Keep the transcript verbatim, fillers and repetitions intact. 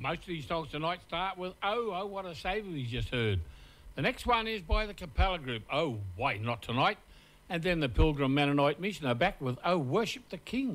Most of these songs tonight start with Oh, Oh, What a Saviour we just heard. The next one is by the Capella Group, Oh, Why Not Tonight? And then the Pilgrim Mennonite Mission are back with Oh, Worship the King.